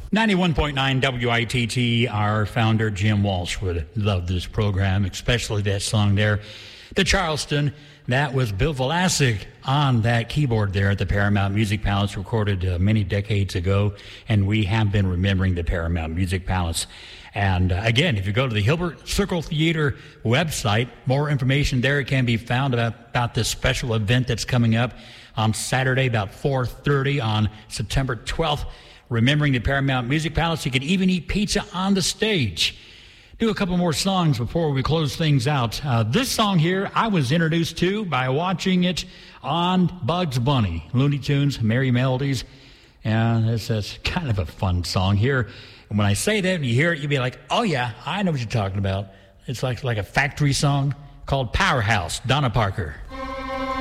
91.9 WITT, our founder Jim Walsh would love this program, especially that song there, The Charleston. That was Bill Vlasic on that keyboard there at the Paramount Music Palace, recorded many decades ago, and we have been remembering the Paramount Music Palace. And again, if you go to the Hilbert Circle Theater website, more information there can be found about this special event that's coming up on Saturday about 4:30 on September 12th. Remembering the Paramount Music Palace. You can even eat pizza on the stage. Do a couple more songs before we close things out. This song here I was introduced to by watching it on Bugs Bunny, Looney Tunes, Merry Melodies. And it's kind of a fun song here. And when I say that and you hear it, you'll be like, oh yeah, I know what you're talking about. It's like a factory song called Powerhouse, Donna Parker.